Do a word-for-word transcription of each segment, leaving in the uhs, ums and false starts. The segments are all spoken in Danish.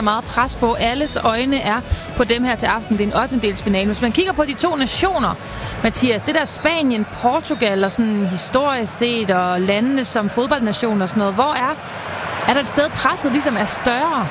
mega meget pres på. Alles øjne er på dem her til aften. Det er en ottendedelsfinale. Hvis man kigger på de to nationer, Mathias, det der Spanien, Portugal og sådan historisk set, og landene som fodboldnation og sådan noget, hvor er, er der et sted presset ligesom er større?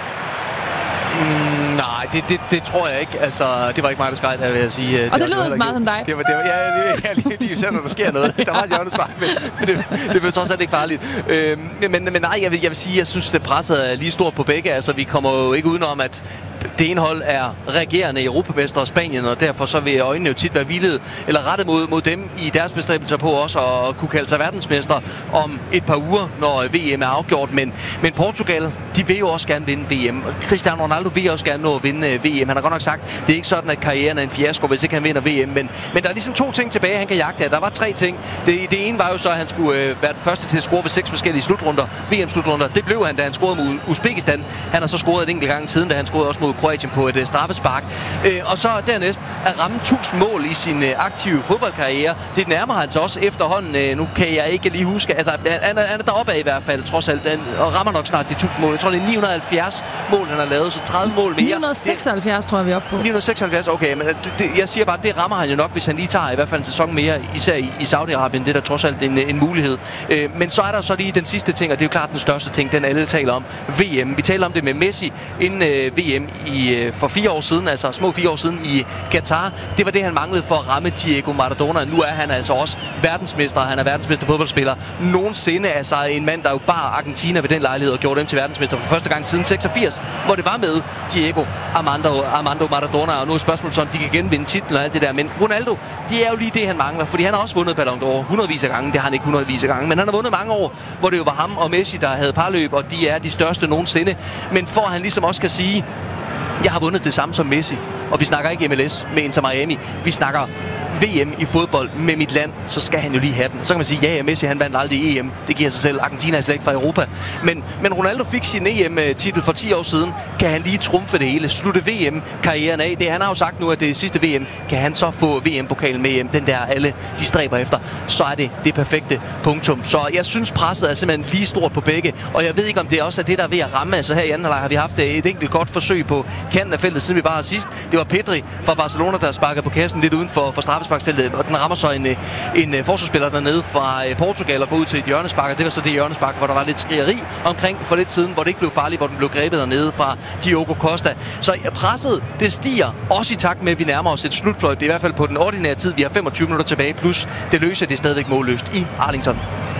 Mm, nej, det, det, det tror jeg ikke. Altså, det var ikke mig, der skreg der, vil jeg sige. Og det, det lyder så meget som dig. Det var, det var, ja, ja, ja, lige, lige selv, når der sker noget. Der var et hjørnespark, men, men det, det var trods alt ikke farligt. Øh, men, men nej, jeg vil, jeg vil sige, jeg synes, det presset er lige stort på begge. Altså, vi kommer jo ikke udenom, at det ene hold er regerende europamestre og Spanien, og derfor så vil øjnene jo tit være vildet eller rettet mod, mod dem i deres bestræbelser på også at kunne kalde sig verdensmestre om et par uger, når V M er afgjort. Men, men Portugal, de vil jo også gerne vinde V M. Cristiano Ronaldo vil også gerne nå at vinde V M. Han har godt nok sagt, det er ikke sådan, at karrieren er en fiasko, hvis ikke han vinder V M. Men, men der er ligesom to ting tilbage, han kan jagte. Der var tre ting. Det, det ene var jo så, at han skulle øh, være den første til at score ved seks forskellige slutrunder, V M-slutrunder. Det blev han, da han scorede mod Uzbekistan. Han har så scoret en enkelt gang siden, da han scorede også mod Kroatien på et øh, straffespark. Øh, og så dernæst at ramme tusind mål i sin øh, aktive fodboldkarriere. Det nærmer han sig også efterhånden. Øh, nu kan jeg ikke lige huske. Altså, han er, han er deroppe af i hvert fald, trods alt. Han, og rammer nok snart de tusind mål. Jeg tror, det er ni hundrede og halvfjerds mål, han har lavet. Så tredive mål mere. ni hundrede og seksoghalvfjerds tror jeg, vi er oppe på. ni hundrede og seksoghalvfjerds, okay. Men det, det, jeg siger bare, det rammer han jo nok, hvis han lige tager i hvert fald en sæson mere, især i, i Saudi-Arabien. Det er der trods alt en, en mulighed. Øh, men så er der så lige den sidste ting, og det er jo klart den største ting, den alle taler om. V M. Vi taler om det med Messi inden øh, V M i, øh, for fire år siden, altså små fire år siden i Katar. Det var det, han manglede for at ramme Diego Maradona. Nu er han altså også verdensmester. Han er verdensmester fodboldspiller. Nogensinde altså en mand, der jo bar Argentina ved den lejlighed og gjorde dem til verdensmester for første gang siden seksogfirs, hvor det var med Diego Armando, Armando Maradona. Og nu er spørgsmålet sådan, de kan genvinde titlen og alt det der. Men Ronaldo, det er jo lige det, han mangler. Fordi han har også vundet Ballon d'Or hundredvis af gange. Det har han ikke hundredvis af gange. Men han har vundet mange år, hvor det jo var ham og Messi, der havde parløb. Og de er de største nogensinde. Men for at han ligesom også kan sige, jeg har vundet det samme som Messi. Og vi snakker ikke M L S med Inter Miami. Vi snakker V M i fodbold med mit land, så skal han jo lige have den. Så kan man sige, ja, ja, Messi han vandt aldrig E M. Det giver sig selv. Argentina er slet ikke fra Europa. Men, men Ronaldo fik sin E M-titel for ti år siden. Kan han lige trumfe det hele? Slutte V M-karrieren af? Det, han har jo sagt nu, at det er sidste V M. Kan han så få V M-pokalen med hjem? Den der alle, de stræber efter. Så er det det perfekte punktum. Så jeg synes, presset er simpelthen lige stort på begge. Og jeg ved ikke, om det også er det, der er ved at ramme. Altså her i anden halvleg har vi haft et enkelt godt forsøg på kanten af feltet, siden vi var her sidst. Det var Pedri fra Barcelona, der sparkede på kassen lidt uden for, for straffesparksfeltet, og den rammer så en, en forsvarsspiller dernede fra Portugal og går ud til et hjørnespark, og det var så det hjørnespark, hvor der var lidt skrigeri omkring for lidt siden, hvor det ikke blev farligt, hvor den blev grebet dernede fra Diogo Costa. Så presset, det stiger også i takt med, at vi nærmer os et slutfløjt. Det er i hvert fald på den ordinære tid. Vi har femogtyve minutter tilbage, plus det løser det stadigvæk målløst i Arlington.